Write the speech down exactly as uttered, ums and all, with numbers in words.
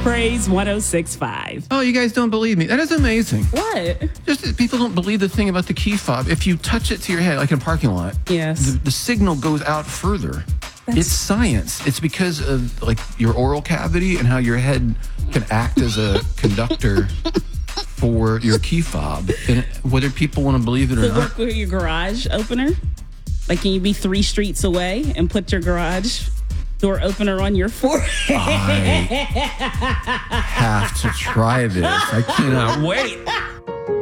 Praise one oh six point five. Oh, you guys don't believe me. That is amazing. What? Just that people don't believe the thing about the key fob. If you touch it to your head, like in a parking lot, Yes. the, the signal goes out further. That's- It's science. It's because of like your oral cavity and how your head can act as a conductor for your key fob. And whether people want to believe it or To not. work with your garage opener? Like, can you be three streets away and put your garage door opener on your forehead? I have to try this. I cannot wait.